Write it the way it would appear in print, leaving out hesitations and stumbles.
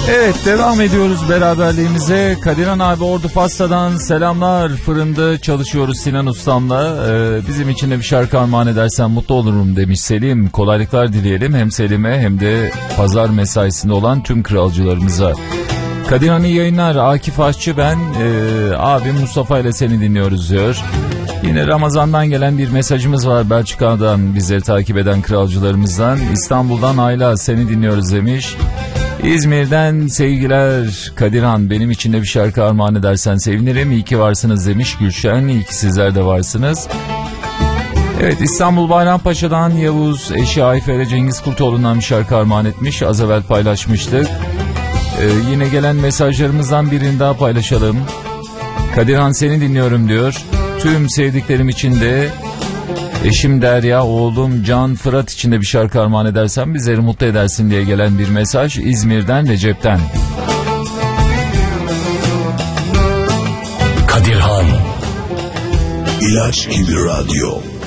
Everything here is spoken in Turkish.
Evet, devam ediyoruz beraberliğimize. Kadirhan abi Ordu Pasta'dan selamlar. Fırında çalışıyoruz Sinan Ustam'la. Bizim için de bir şarkı armağan edersen mutlu olurum demiş Selim. Kolaylıklar dileyelim hem Selim'e hem de pazar mesaisinde olan tüm kralcılarımıza. Kadirhan iyi yayınlar. Akif Aşçı ben. Abim Mustafa ile seni dinliyoruz diyor. Yine Ramazan'dan gelen bir mesajımız var. Belçika'dan bizleri takip eden kralcılarımızdan. İstanbul'dan Ayla seni dinliyoruz demiş. İzmir'den sevgiler Kadirhan, benim için de bir şarkı armağan edersen sevinirim. İyi ki varsınız demiş Gülşen. İyi ki sizler de varsınız. Evet, İstanbul Bayrampaşa'dan Yavuz, eşi Ayfer'e Cengiz Kurtoğlu'ndan bir şarkı armağan etmiş. Az evvel paylaşmıştık. Yine gelen mesajlarımızdan birini daha paylaşalım. Kadirhan seni dinliyorum diyor. Tüm sevdiklerim için de eşim Derya, oğlum Can Fırat için de bir şarkı armağan edersen bizleri mutlu edersin diye gelen bir mesaj İzmir'den Recep'ten. Kadirhan İlaç gibi radyo.